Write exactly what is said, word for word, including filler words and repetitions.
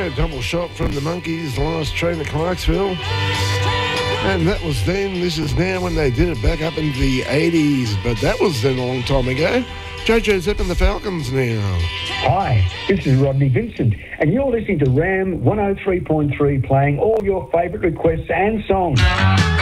Yeah, double shot from the Monkeys, Last Train to Clarksville. And that was then. This is now when they did it back up in the eighties. But that was then a long time ago. Jojo Zep and the Falcons now. Hi, this is Rodney Vincent, and you're listening to Ram one oh three point three, playing all your favourite requests and songs.